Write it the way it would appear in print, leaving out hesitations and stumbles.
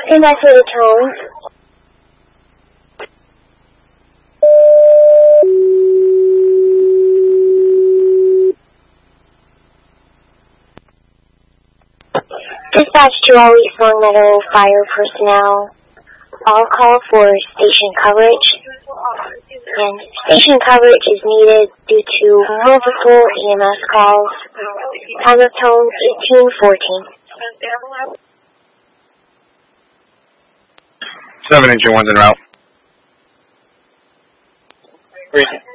Stand by for the tone. Dispatch to all East Long Meadow fire personnel. All call for station coverage. And station coverage is needed due to multiple EMS calls. Time of tone 1814. 7 engine 1's en route.